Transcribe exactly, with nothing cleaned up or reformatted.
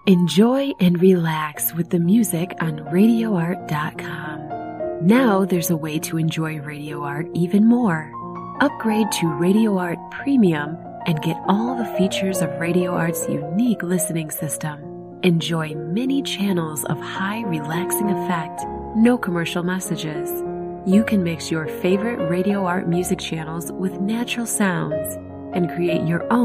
Enjoy and relax with the music on radio art dot com. Now there's a way to enjoy Radio Art even more. Upgrade to Radio Art Premium and get all the features of Radio Art's unique listening system. Enjoy many channels of high relaxing effect, no commercial messages. You can mix your favorite Radio Art music channels with natural sounds and create your own